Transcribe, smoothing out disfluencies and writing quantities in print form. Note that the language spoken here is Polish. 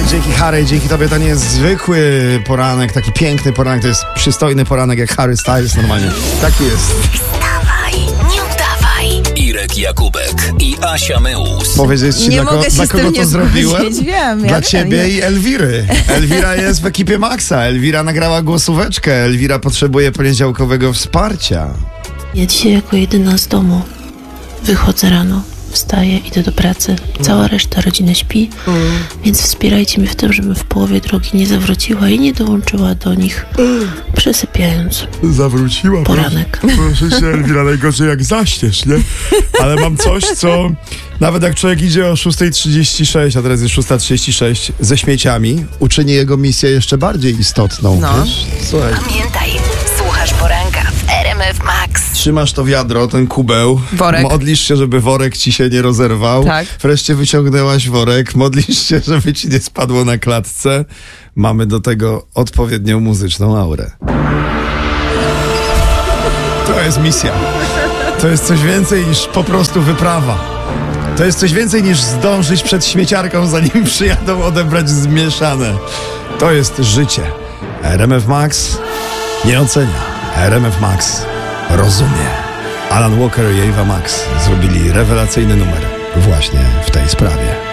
Dzięki Harry, dzięki tobie to nie jest zwykły poranek, taki piękny poranek, to jest przystojny poranek jak Harry Styles normalnie. Taki jest. Wstawaj, nie udawaj. Irek Jakubek i Asia Meus. Powiedzieć ci, dla kogo to zrobiłem? Wiem, Dla ciebie i Elwiry. Elwira jest w ekipie Maxa. Elwira nagrała głosóweczkę. Elwira potrzebuje poniedziałkowego wsparcia. Ja dzisiaj jako jedyna z domu wychodzę rano, wstaję, idę do pracy. Cała reszta rodziny śpi, więc wspierajcie mnie w tym, żebym w połowie drogi nie zawróciła i nie dołączyła do nich, przesypiając Zawróciła. poranek. Proszę się, Elwira, najgorzej jak zaśniesz, nie? Ale mam coś, co nawet jak człowiek idzie o 6:36, a teraz jest 6:36, ze śmieciami, uczyni jego misję jeszcze bardziej istotną. No. Wiesz? Słuchaj. Pamiętaj, słuchasz poranka w RMF Max. Trzymasz to wiadro, ten kubeł. Worek. Modlisz się, żeby worek ci się nie rozerwał. Tak. Wreszcie wyciągnęłaś worek. Modlisz się, żeby ci nie spadło na klatce. Mamy do tego odpowiednią muzyczną aurę. To jest misja. To jest coś więcej niż po prostu wyprawa. To jest coś więcej niż zdążyć przed śmieciarką, zanim przyjadą odebrać zmieszane. To jest życie. RMF Max nie ocenia. RMF Max rozumie. Alan Walker i Ava Max zrobili rewelacyjny numer właśnie w tej sprawie.